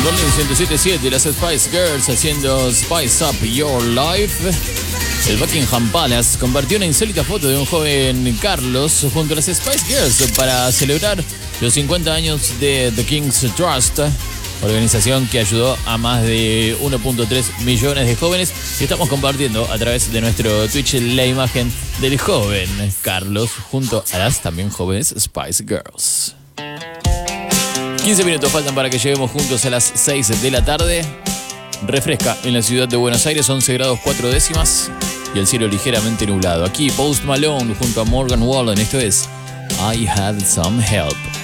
Rolling 107.7, las Spice Girls haciendo Spice Up Your Life. El Buckingham Palace compartió una insólita foto de un joven Carlos junto a las Spice Girls para celebrar los 50 años de The King's Trust, organización que ayudó a más de 1.3 millones de jóvenes. Y estamos compartiendo a través de nuestro Twitch la imagen del joven Carlos junto a las también jóvenes Spice Girls. 15 minutos faltan para que lleguemos juntos a las 6 de la tarde. Refresca en la ciudad de Buenos Aires, 11 grados 4 décimas y el cielo ligeramente nublado. Aquí Post Malone junto a Morgan Wallen. Esto es I Had Some Help.